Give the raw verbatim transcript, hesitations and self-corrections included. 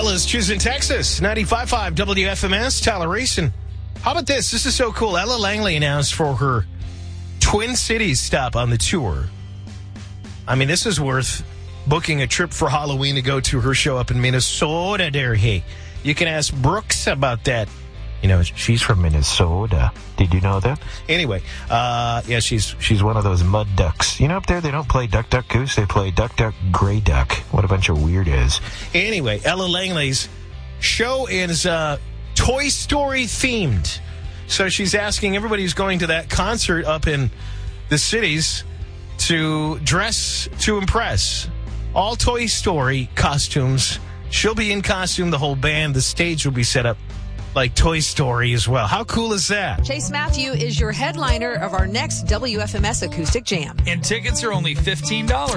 Choosing Texas, ninety-five point five W F M S, Tyler Reason. How about this? This is so cool. Ella Langley announced for her Twin Cities stop on the tour. I mean, this is worth booking a trip for Halloween to go to her show up in Minnesota there. Hey, you can ask Brooks about that. You know, she's from Minnesota. Did you know that? Anyway, uh, yeah, she's she's one of those mud ducks. You know, up there they don't play Duck, Duck, Goose. They play Duck, Duck, Gray Duck. What a bunch of weirdos. Anyway, Ella Langley's show is uh, Toy Story themed. So she's asking everybody who's going to that concert up in the cities to dress to impress. All Toy Story costumes. She'll be in costume, the whole band. The stage will be set up like Toy Story as well. How cool is that? Chase Matthew is your headliner of our next W F M S Acoustic Jam. And tickets are only fifteen dollars.